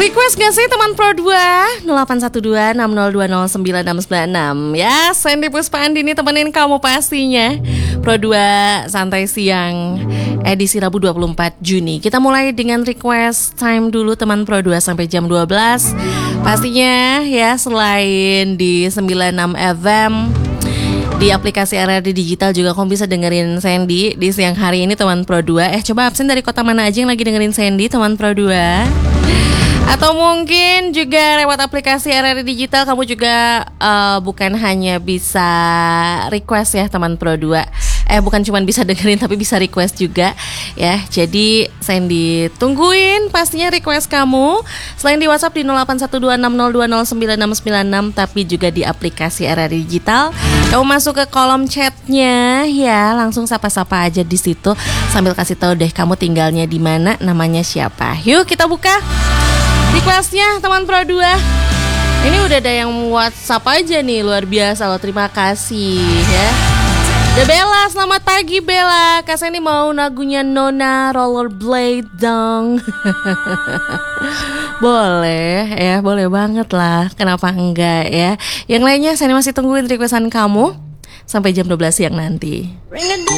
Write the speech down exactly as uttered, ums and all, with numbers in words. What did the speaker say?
Request gak sih teman Pro dua? nol delapan satu dua enam nol dua nol sembilan enam sembilan enam. Ya, Sandy Puspa Andini temenin kamu pastinya. Pro dua Santai Siang edisi Rabu dua puluh empat Juni. Kita mulai dengan request time dulu teman Pro dua sampai jam dua belas. Pastinya ya, selain di sembilan puluh enam F M, di aplikasi R R D Digital juga kamu bisa dengerin Sandy di siang hari ini teman Pro dua. Eh coba absen dari kota mana aja yang lagi dengerin Sandy teman Pro dua. Atau mungkin juga lewat aplikasi R R D Digital kamu juga uh, bukan hanya bisa request ya teman Pro dua. Eh bukan cuma bisa dengerin tapi bisa request juga ya. Jadi Sandy tungguin pastinya request kamu. Selain di WhatsApp di nol delapan satu dua enam nol dua nol sembilan enam sembilan enam, tapi juga di aplikasi R R D Digital. Kamu masuk ke kolom chatnya ya, langsung sapa-sapa aja di situ sambil kasih tahu deh kamu tinggalnya di mana, namanya siapa. Yuk kita buka requestnya teman Pro dua. Ini udah ada yang WhatsApp aja nih, luar biasa loh, terima kasih ya. The Bella, selamat pagi Bella. Kak Sandy mau lagunya Nona Rollerblade dong. Boleh ya, boleh banget lah. Kenapa enggak ya. Yang lainnya Sandy masih tungguin requestan kamu sampai jam dua belas siang nanti.